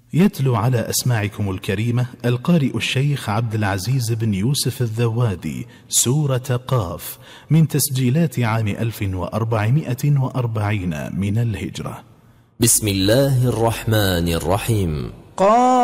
يتلو على أسماعكم الكريمة القارئ الشيخ عبد العزيز بن يوسف الذوادي سورة قاف من تسجيلات عام 1440 من الهجرة. بسم الله الرحمن الرحيم.